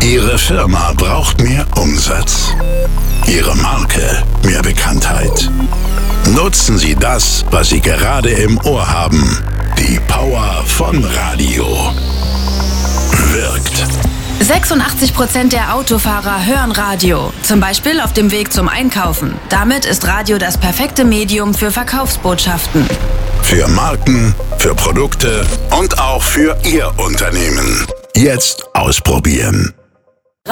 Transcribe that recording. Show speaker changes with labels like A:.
A: Ihre Firma braucht mehr Umsatz. Ihre Marke mehr Bekanntheit. Nutzen Sie das, was Sie gerade im Ohr haben. Die Power von Radio. Wirkt.
B: 86% der Autofahrer hören Radio, zum Beispiel auf dem Weg zum Einkaufen. Damit ist Radio das perfekte Medium für Verkaufsbotschaften.
A: Für Marken, für Produkte und auch für Ihr Unternehmen. Jetzt ausprobieren.